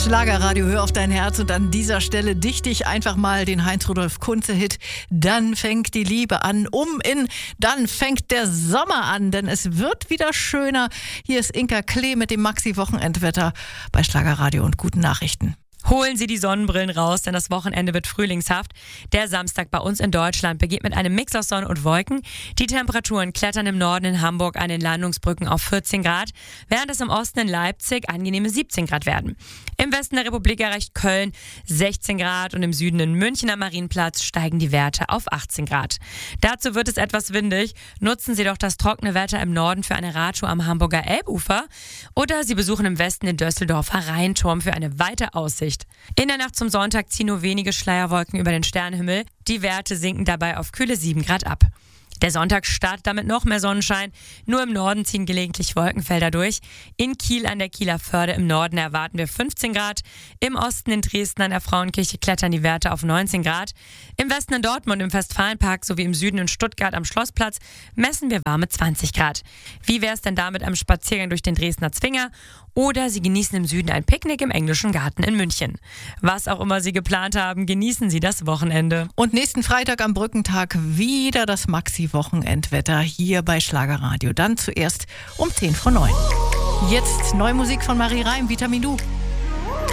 Schlagerradio, hör auf dein Herz und an dieser Stelle dichte ich einfach mal den Heinz-Rudolf-Kunze-Hit Dann fängt die Liebe an, Dann fängt der Sommer an, denn es wird wieder schöner. Hier ist Inka Klee mit dem Maxi-Wochenendwetter bei Schlagerradio und guten Nachrichten. Holen Sie die Sonnenbrillen raus, denn das Wochenende wird frühlingshaft. Der Samstag bei uns in Deutschland beginnt mit einem Mix aus Sonne und Wolken. Die Temperaturen klettern im Norden in Hamburg an den Landungsbrücken auf 14 Grad, während es im Osten in Leipzig angenehme 17 Grad werden. Im Westen der Republik erreicht Köln 16 Grad und im Süden in München am Marienplatz steigen die Werte auf 18 Grad. Dazu wird es etwas windig. Nutzen Sie doch das trockene Wetter im Norden für eine Radtour am Hamburger Elbufer oder Sie besuchen im Westen den Düsseldorfer Rheinturm für eine weite Aussicht. In der Nacht zum Sonntag ziehen nur wenige Schleierwolken über den Sternenhimmel. Die Werte sinken dabei auf kühle 7 Grad ab. Der Sonntag startet damit noch mehr Sonnenschein. Nur im Norden ziehen gelegentlich Wolkenfelder durch. In Kiel an der Kieler Förde im Norden erwarten wir 15 Grad. Im Osten in Dresden an der Frauenkirche klettern die Werte auf 19 Grad. Im Westen in Dortmund im Westfalenpark sowie im Süden in Stuttgart am Schlossplatz messen wir warme 20 Grad. Wie wäre es denn damit am Spaziergang durch den Dresdner Zwinger? Oder Sie genießen im Süden ein Picknick im Englischen Garten in München. Was auch immer Sie geplant haben, genießen Sie das Wochenende. Und nächsten Freitag am Brückentag wieder das Maxi-Wochenendwetter hier bei Schlagerradio. Dann zuerst um 10 vor 9. Jetzt neue Musik von Marie Reim, Vitamin Du.